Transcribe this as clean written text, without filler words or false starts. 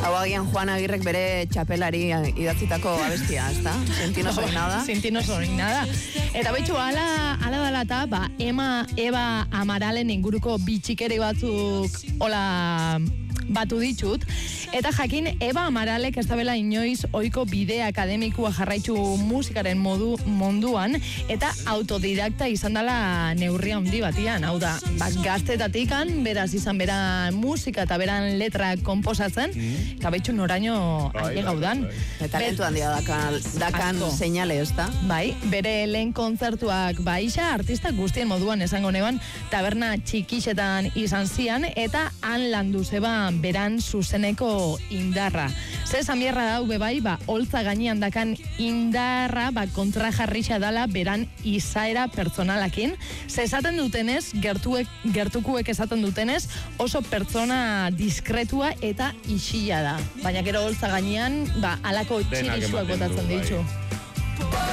Hau agian Juan Agirrek bere txapelari idatzitako abestia, ezta? Sentino soy nada. Sentino soy nada. Eta betxu, ala dala eta, Eva Amaralen inguruko bitxikeri batzuk hola batu ditut, eta jakin Eva Amaralek ez dabela inoiz ohiko bide akademikua jarraitzu musikaren munduan, eta autodidakta izan dela neurria handi batian, hau da, gaztetatikan, beraz izan beran musika eta beran letra komposatzen, eta betxu noraino gaudan. Talentu handia dakan seinale, ez da? Bai, bere lehen kontzertuak baixa, artistak guztien moduan esango neban, taberna txikixetan izan zian, eta han landu zeban beran zuzeneko indarra. Ze zamierra dau bebai, holtza gainean dakan indarra, kontra jarrixa dala beran izaera pertsonalakin. Ze esaten dutenez, gertukuek esaten dutenez, oso pertsona diskretua eta isila da. Baina gero holtza gainean, alako txirixuak botatzen ditu.